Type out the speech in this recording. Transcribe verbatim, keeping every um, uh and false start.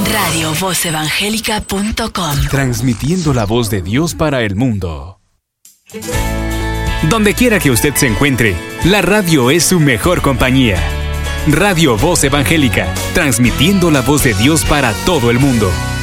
radio voz evangélica punto com. Transmitiendo la voz de Dios para el mundo. Donde quiera que usted se encuentre, la radio es su mejor compañía. Radio Voz Evangélica, transmitiendo la voz de Dios para todo el mundo.